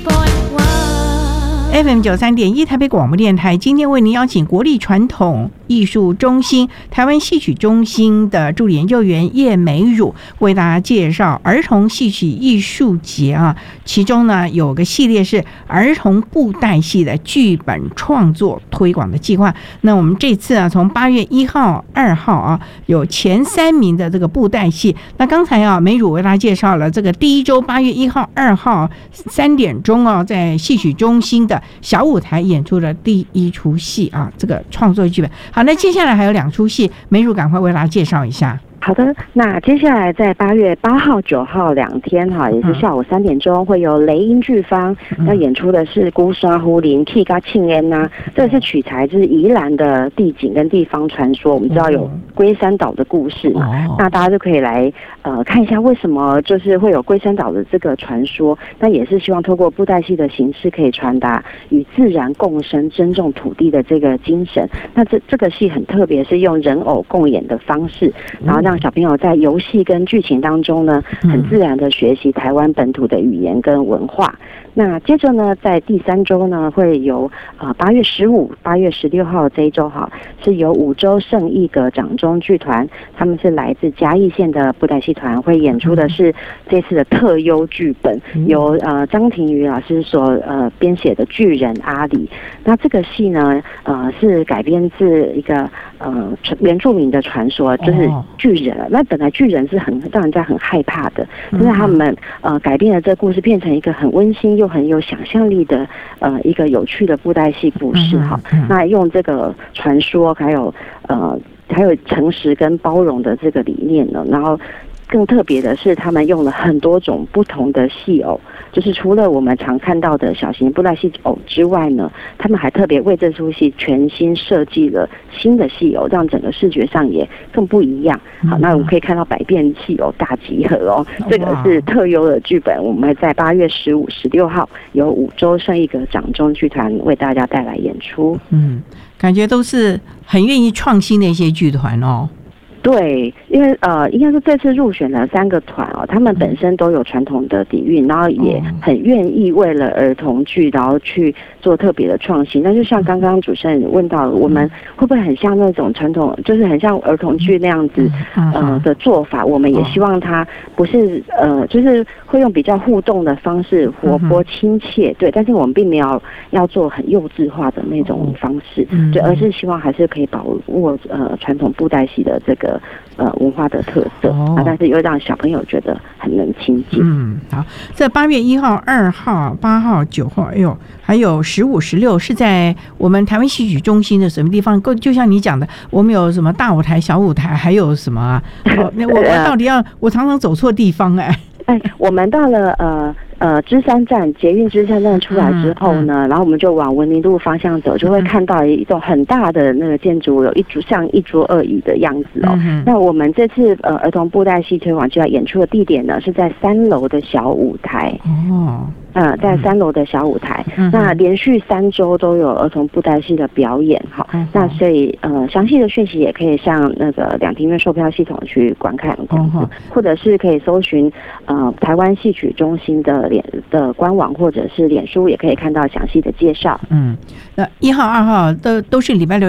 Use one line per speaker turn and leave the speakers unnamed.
FM93.1台北广播电台，今天为您邀请国立传统艺术中心台湾戏曲中心的助理研究员叶美汝为大家介绍儿童戏曲艺术节啊，其中呢有个系列是儿童布袋戏的剧本创作推广的计划。那我们这次啊，从8月1号、2号啊，有前3名的这个布袋戏。那刚才啊，美汝为大家介绍了这个第一周8月1号、2号3点钟啊，在戏曲中心的小舞台演出的第1出戏啊，这个创作剧本。好，那接下来还有2出戏，美汝赶快为大家介绍一下。
好的，那接下来在8月8号、9号2天哈，也是下午3点钟，会有雷音剧坊要演出的是《孤山胡林 K 嘎庆恩》呐，这个是取材就是宜兰的地景跟地方传说。我们知道有龟山岛的故事嘛，那大家就可以来看一下为什么就是会有龟山岛的这个传说。那也是希望透过布袋戏的形式，可以传达与自然共生、尊重土地的这个精神。那这个戏很特别，是用人偶共演的方式，然后让小朋友在游戏跟剧情当中呢，很自然的学习台湾本土的语言跟文化。那接着呢，在第3周呢，会由8月15、8月16号这一周哈，是由5州圣艺阁掌中剧团，他们是来自嘉义县的布袋戏团，会演出的是这次的特优剧本，由张庭瑜老师所编写的《巨人阿里》。那这个戏呢，是改编自一个原住民的传说，就是巨人。那本来巨人是很让人家很害怕的，但是他们改编了这个故事，变成一个很温馨又很有想象力的一个有趣的布袋戏故事哈。那用这个传说还有诚实跟包容的这个理念呢，然后更特别的是，他们用了很多种不同的戏偶，就是除了我们常看到的小型布袋戏偶之外呢，他们还特别为这出戏全新设计了新的戏偶，让整个视觉上也更不一样。好，那我们可以看到百变戏偶大集合哦，这个是特优的剧本，我们会在8月15、16号由5州圣艺阁掌中剧团为大家带来演出。
感觉都是很愿意创新的一些剧团哦。
对，因为应该说这次入选的3个团哦，他们本身都有传统的底蕴，然后也很愿意为了儿童剧，然后去做特别的创新。那就像刚刚主持人问到，我们会不会很像那种传统，就是很像儿童剧那样子的做法？我们也希望它不是就是会用比较互动的方式，活泼亲切，对，但是我们并没有要做很幼稚化的那种方式，对，而是希望还是可以把握传统布袋戏的这个文化的特色，但是又让小朋友觉得很能亲近。
好，在8月1号、2号、8号、9号，还有15、16是在我们台湾戏曲中心的什么地方？就像你讲的，我们有什么大舞台、小舞台，还有什么啊？那我到底我常常走错地方
我们到了芝山站，捷运芝山站出来之后呢，然后我们就往文林路方向走，就会看到一栋很大的那个建筑，有像一桌2椅的样子哦。那我们这次儿童布袋戏推广计划演出的地点呢，是在3楼的小舞台。在3楼的小舞台，那连续3周都有儿童布袋戏的表演，好，那所以详细的讯息也可以上那个两厅院售票系统去观看，或者是可以搜寻台湾戏曲中心的官网或者是脸书，也可以看到详细的介绍。
那1号、2号都是礼拜六。